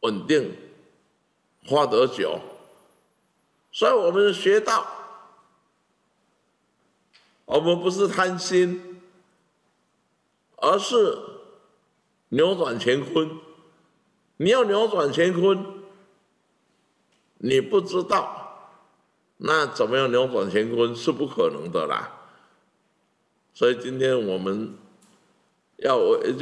稳定、花得久。所以我们学到，我们不是贪心，而是扭转乾坤。你要扭转乾坤，你不知道，那怎么样扭转乾坤是不可能的啦。所以今天我们要